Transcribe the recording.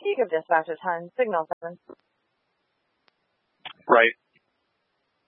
You give dispatch a 10, signal 7. Right.